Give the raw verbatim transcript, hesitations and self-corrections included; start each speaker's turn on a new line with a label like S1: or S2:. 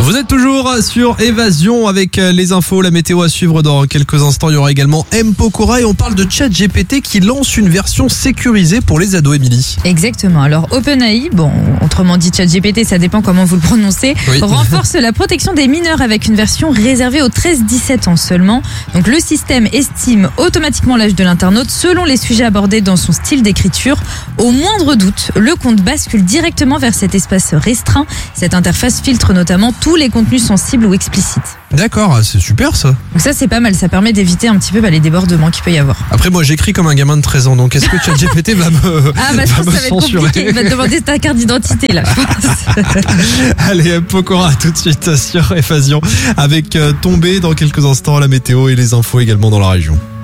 S1: Vous êtes toujours sur Évasion avec les infos, la météo à suivre dans quelques instants. Il y aura également M. Pokora et on parle de ChatGPT qui lance une version sécurisée pour les ados, Émilie.
S2: Exactement. Alors OpenAI, bon, autrement dit ChatGPT, ça dépend comment vous le prononcez, oui. renforce la protection des mineurs avec une version réservée aux treize dix-sept ans seulement. Donc le système estime automatiquement l'âge de l'internaute selon les sujets abordés dans son style d'écriture. Au moindre doute, le compte bascule directement vers cet espace restreint. Cette interface filtre notamment tous les contenus sensibles ou explicites.
S1: D'accord, c'est super ça.
S2: Donc ça c'est pas mal, ça permet d'éviter un petit peu bah, les débordements qu'il peut y avoir.
S1: Après moi j'écris comme un gamin de treize ans, donc est-ce que ChatGPT va me
S2: Ah bah
S1: va
S2: ça, ça va être compliqué, il va te demander ta carte d'identité là.
S1: Allez, M. Pokora tout de suite sur Évasion avec euh, Tombé dans quelques instants, la météo et les infos également dans la région.